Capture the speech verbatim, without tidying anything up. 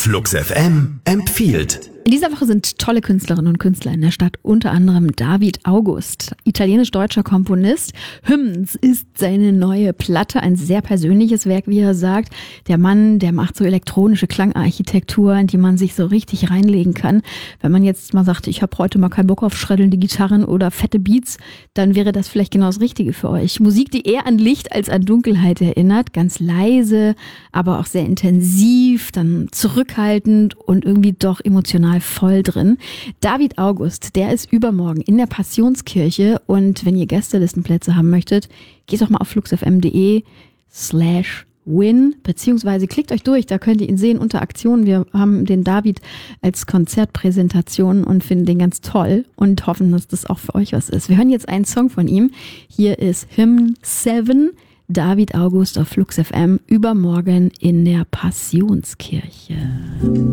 Flux F M empfiehlt. In dieser Woche sind tolle Künstlerinnen und Künstler in der Stadt, unter anderem David August, italienisch-deutscher Komponist. Hymns ist seine neue Platte, ein sehr persönliches Werk, wie er sagt. Der Mann, der macht so elektronische Klangarchitektur, in die man sich so richtig reinlegen kann. Wenn man jetzt mal sagt, ich habe heute mal keinen Bock auf schreddelnde Gitarren oder fette Beats, dann wäre das vielleicht genau das Richtige für euch. Musik, die eher an Licht als an Dunkelheit erinnert, ganz leise, aber auch sehr intensiv, dann zurückhaltend und irgendwie doch emotional voll drin. David August, der ist übermorgen in der Passionskirche, und wenn ihr Gästelistenplätze haben möchtet, geht doch mal auf fluxfm.de slash win, beziehungsweise klickt euch durch, da könnt ihr ihn sehen unter Aktionen. Wir haben den David als Konzertpräsentation und finden den ganz toll und hoffen, dass das auch für euch was ist. Wir hören jetzt einen Song von ihm. Hier ist Hymn sieben, David August auf Flux F M, übermorgen in der Passionskirche.